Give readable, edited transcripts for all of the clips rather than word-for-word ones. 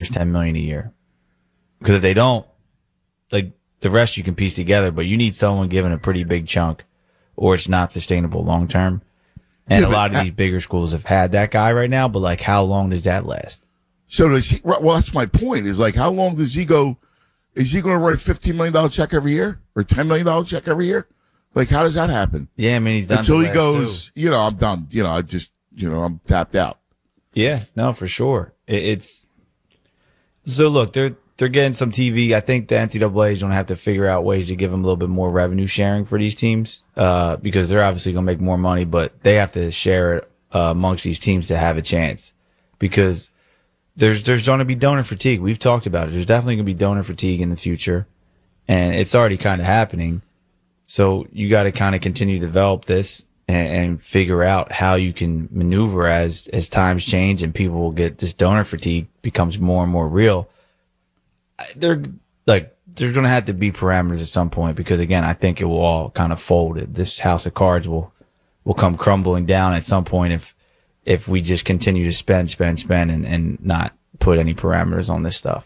makes $10 million a year. Because if they don't, like the rest you can piece together, but you need someone giving a pretty big chunk, or it's not sustainable long term. And a lot of these bigger schools have had that guy right now, but like, how long does that last? So does he? Well, that's my point. Is like, how long does he go? Is he going to write a $15 million check every year or $10 million check every year? Like, how does that happen? Yeah, I mean, he's done until he goes. You know, I'm done. You know, I just, I'm tapped out. Yeah, no, for sure. It's so look, they're getting some TV. I think the NCAA is going to have to figure out ways to give them a little bit more revenue sharing for these teams, because they're obviously going to make more money, but they have to share it amongst these teams to have a chance, because there's going to be donor fatigue. We've talked about it. There's definitely going to be donor fatigue in the future, and it's already kind of happening. So you got to kind of continue to develop this and figure out how you can maneuver as times change and people will get this donor fatigue becomes more and more real. There's going to have to be parameters at some point, because again, I think it will all kind of fold. This house of cards will come crumbling down at some point if we just continue to spend and not put any parameters on this stuff.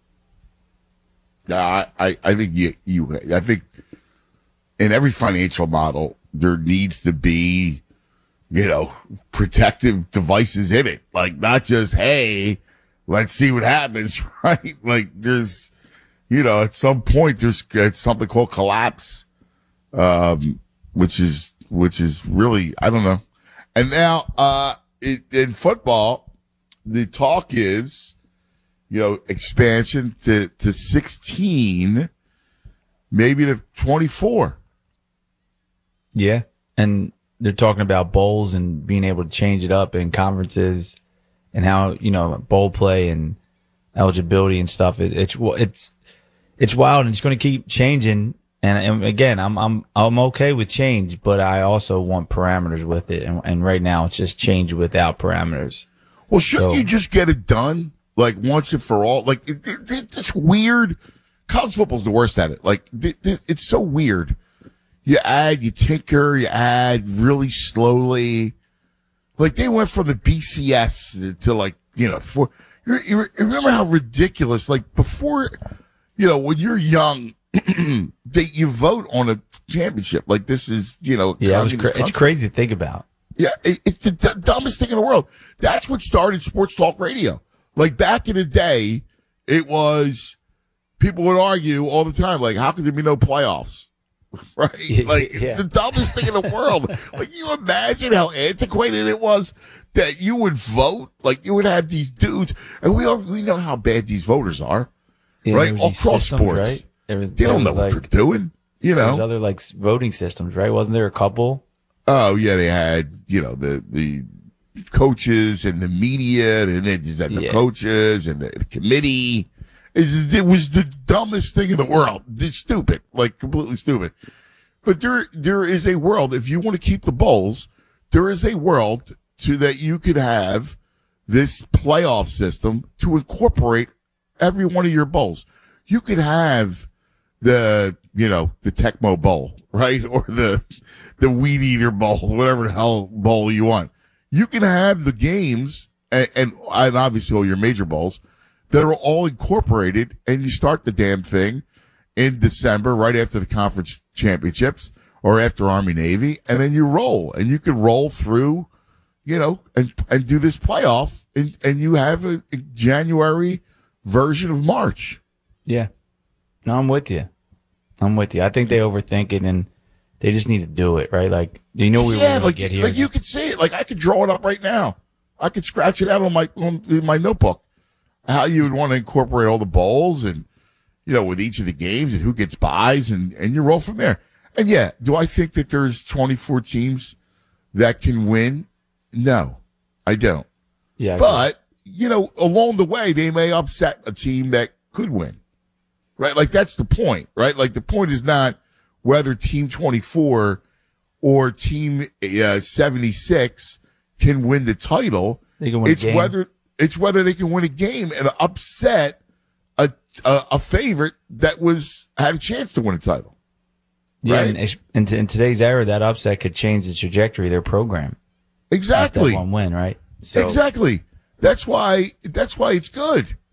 Yeah, I think I think in every financial model, there needs to be, protective devices in it. Like, not just, hey, let's see what happens, right? Like, there's, at some point, there's something called collapse, which is really, I don't know. And now, in football, the talk is, expansion to 16, maybe to 24. Yeah. And they're talking about bowls and being able to change it up in conferences and how, bowl play and eligibility and stuff. It's wild, and it's going to keep changing. And again, I'm okay with change, but I also want parameters with it. And right now it's just change without parameters. Well, shouldn't you just get it done? Like, once and for all? Like, it's weird. College football's the worst at it. Like, it's so weird. You tinker, you add really slowly. Like, they went from the BCS to like, you remember how ridiculous, like, before, when you're young, you vote on a championship. Like, this is, it's crazy to think about. Yeah, it's the dumbest thing in the world. That's what started sports talk radio. Like, back in the day, it was, people would argue all the time, like, how could there be no playoffs? Right? Like, it's the dumbest thing in the world. Like, you imagine how antiquated it was that you would vote? Like, you would have these dudes, and we know how bad these voters are, right? All cross sports. Right? They don't know what they're doing, There's other, voting systems, right? Wasn't there a couple? Oh, yeah, they had, the coaches and the media, and then just had the coaches and the committee. It was the dumbest thing in the world. It's stupid, like completely stupid. But there is a world, if you want to keep the bowls, there is a world that you could have this playoff system to incorporate every one of your bowls. You could have the Tecmo Bowl, right? Or the Weed Eater Bowl, whatever the hell bowl you want. You can have the games and obviously all your major bowls that are all incorporated, and you start the damn thing in December, right after the conference championships or after Army Navy, and then you roll, and you can roll through, and do this playoff, and you have a January version of March. Yeah. No, I'm with you. I think they overthink it, and they just need to do it, right? Like, do you know we were going to get here? Like, you could see it. Like, I could draw it up right now. I could scratch it out on my notebook. How you would want to incorporate all the bowls and, with each of the games and who gets buys and you roll from there. And yeah, do I think that there's 24 teams that can win? No, I don't. Yeah. But, along the way, they may upset a team that could win. Right? Like, that's the point, right? Like, the point is not whether team 24 or team 76 can win the title. They can win a game. It's whether they can win a game and upset a favorite that had a chance to win a title. Right? Yeah, and in today's era, that upset could change the trajectory of their program. Exactly. That one win, right? So, exactly. That's why it's good.